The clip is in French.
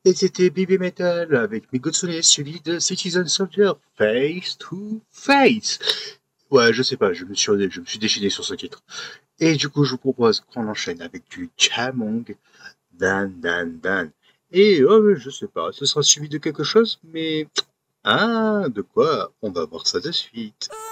Et c'était Baby Metal avec Migotsuné suivi de Citizen Soldier Face to Face. Ouais, je sais pas, je me suis déchaîné sur ce titre. Et du coup, je vous propose qu'on enchaîne avec du Chamong Dan Dan Dan. Et je sais pas, ce sera suivi de quelque chose, mais de quoi? On va voir ça de suite.